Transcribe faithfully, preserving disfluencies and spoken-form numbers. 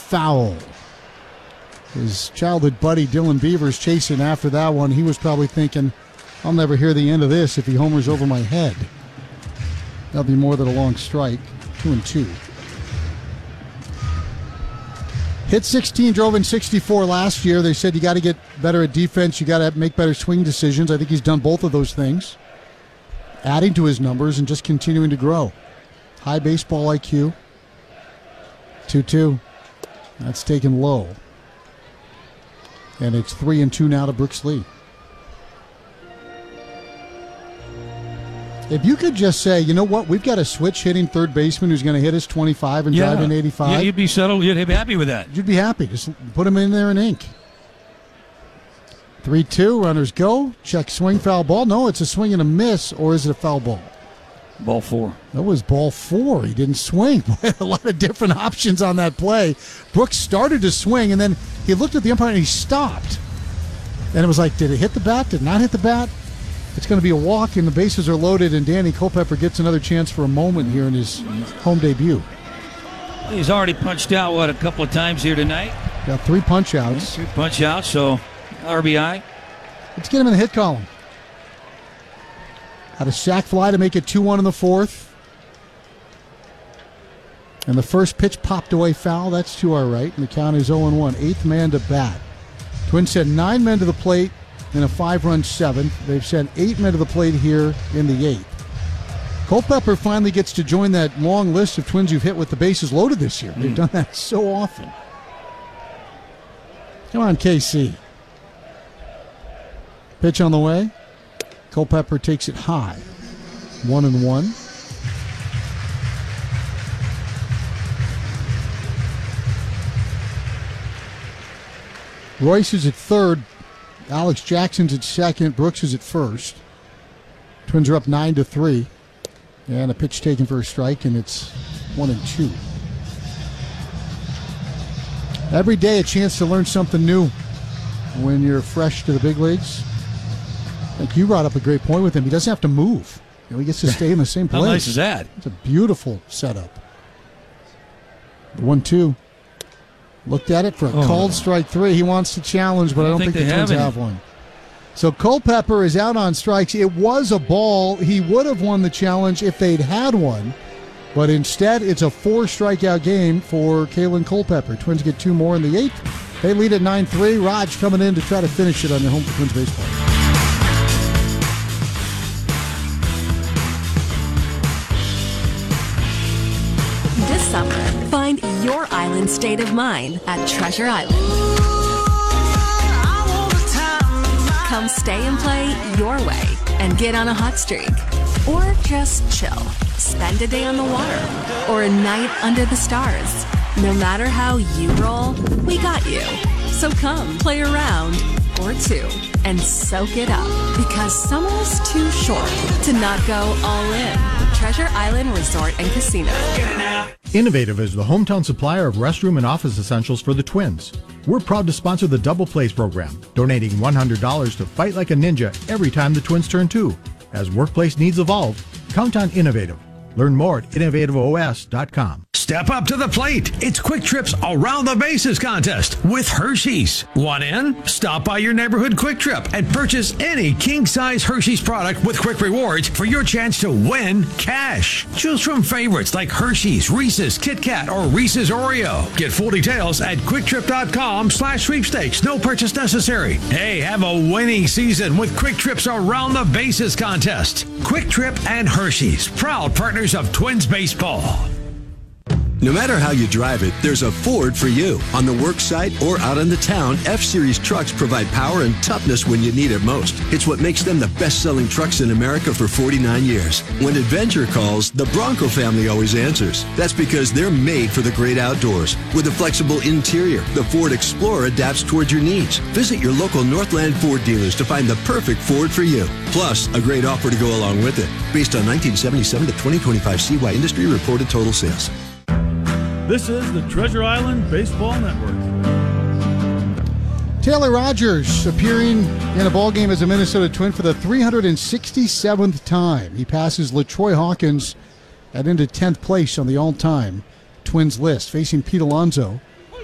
foul. His childhood buddy Dylan Beavers chasing after that one. He was probably thinking, I'll never hear the end of this if he homers over my head. That'll be more than a long strike. Two and two. Hit sixteen, drove in sixty-four last year. They said you got to get better at defense. You got to make better swing decisions. I think he's done both of those things. Adding to his numbers and just continuing to grow. High baseball I Q. two two. That's taken low. And it's three and two now to Brooks Lee. If you could just say, you know what, we've got a switch hitting third baseman who's going to hit us twenty-five and yeah. drive in eighty-five. Yeah, you'd be settled. You'd be happy with that. You'd be happy. Just put him in there in ink. three two, runners go. Check swing, foul ball. No, it's a swing and a miss, or is it a foul ball? Ball four. That was ball four. He didn't swing. A lot of different options on that play. Brooks started to swing, and then he looked at the umpire and he stopped. And it was like, did it hit the bat? Did it not hit the bat? It's going to be a walk, and the bases are loaded, and Danny Culpepper gets another chance for a moment here in his home debut. He's already punched out, what, a couple of times here tonight? Got three punch-outs. Three punch-outs, so R B I. Let's get him in the hit column. Had a sac fly to make it two one in the fourth. And the first pitch popped away foul. That's to our right, and the count is oh and one. Eighth man to bat. Twins sent nine men to the plate in a five-run seventh. They've sent eight men to the plate here in the eighth. Culpepper finally gets to join that long list of Twins who've hit with the bases loaded this year. They've done that so often. Come on, K C. Pitch on the way. Culpepper takes it high. One and one. Royce is at third. Alex Jackson's at second. Brooks is at first. Twins are up nine to three. And a pitch taken for a strike, and it's one and two. Every day a chance to learn something new when you're fresh to the big leagues. I think you brought up a great point with him. He doesn't have to move. You know, he gets to stay in the same place. How nice is that? It's a beautiful setup. one two. Looked at it for a oh. called strike three. He wants to challenge, but I don't, I don't think, think the Twins have, have one. So Culpepper is out on strikes. It was a ball. He would have won the challenge if they'd had one. But instead, it's a four-strikeout game for Kalen Culpepper. Twins get two more in the eighth. They lead at nine three. Raj coming in to try to finish it on their home for Twins baseball. This summer, find your island state of mind at Treasure Island. Come stay and play your way and get on a hot streak. Or just chill. Spend a day on the water. Or a night under the stars. No matter how you roll, we got you. So come play a round or two and soak it up. Because summer's too short to not go all in. Treasure Island Resort and Casino. Innovative is the hometown supplier of restroom and office essentials for the Twins. We're proud to sponsor the Double Plays program, donating one hundred dollars to Fight Like a Ninja every time the Twins turn two. As workplace needs evolve, count on Innovative. Learn more at innovative O S dot com. Step up to the plate. It's Quick Trip's Around the Bases contest with Hershey's. Want in? Stop by your neighborhood Quick Trip and purchase any king-size Hershey's product with Quick Rewards for your chance to win cash. Choose from favorites like Hershey's, Reese's, Kit Kat, or Reese's Oreo. Get full details at quicktrip.com slash sweepstakes. No purchase necessary. Hey, have a winning season with Quick Trip's Around the Bases contest. Quick Trip and Hershey's, proud partners of Twins baseball. No matter how you drive it, there's a Ford for you. On the work site or out in the town, F-Series trucks provide power and toughness when you need it most. It's what makes them the best-selling trucks in America for forty-nine years. When adventure calls, the Bronco family always answers. That's because they're made for the great outdoors. With a flexible interior, the Ford Explorer adapts towards your needs. Visit your local Northland Ford dealers to find the perfect Ford for you. Plus, a great offer to go along with it. Based on nineteen seventy-seven to twenty twenty-five C Y industry reported total sales. This is the Treasure Island Baseball Network. Taylor Rogers appearing in a ballgame as a Minnesota Twin for the three hundred sixty-seventh time. He passes LaTroy Hawkins at into tenth place on the all-time Twins list, facing Pete Alonso